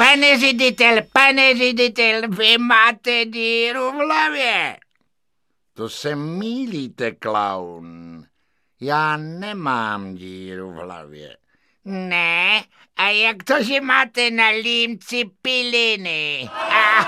Pane ředitel, vy máte díru v hlavě. To se mýlíte, klaun. Já nemám díru v hlavě. Ne? A jak to, že máte na límci piliny?